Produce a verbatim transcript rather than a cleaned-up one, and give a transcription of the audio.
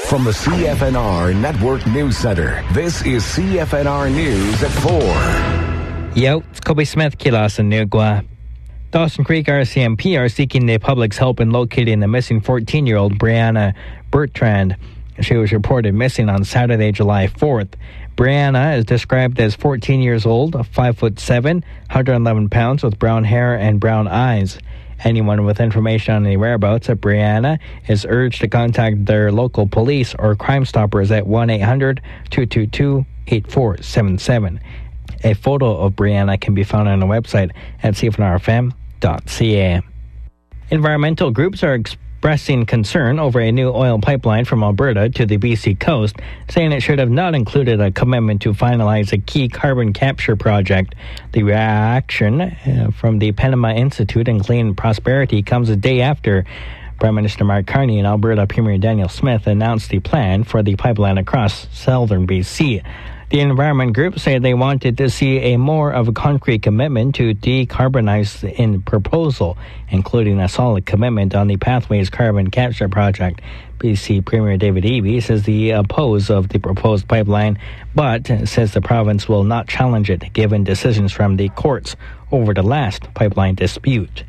From the C F N R Network News Center, this is C F N R News at four. Yo, it's Kobe Smith, Kilas and Nugwa. Dawson Creek R C M P are seeking the public's help in locating the missing fourteen-year-old Brianna Bertrand. She was reported missing on Saturday, July fourth. Brianna is described as fourteen years old, five foot seven, one hundred eleven pounds, with brown hair and brown eyes. Anyone with information on the whereabouts of Brianna is urged to contact their local police or Crime Stoppers at one eight hundred two two two eight four seven seven. A photo of Brianna can be found on the website at c f n r f m dot c a. Environmental groups are expressing concern over a new oil pipeline from Alberta to the B C coast, saying it should have not included a commitment to finalize a key carbon capture project. The reaction uh, from the Panama Institute and Clean Prosperity comes a day after Prime Minister Mark Carney and Alberta Premier Daniel Smith announced the plan for the pipeline across southern B C. The environment group say they wanted to see a more of a concrete commitment to decarbonize in proposal, including a solid commitment on the Pathways Carbon Capture Project. B C Premier David Eby says he opposes of the proposed pipeline, but says the province will not challenge it given decisions from the courts over the last pipeline dispute.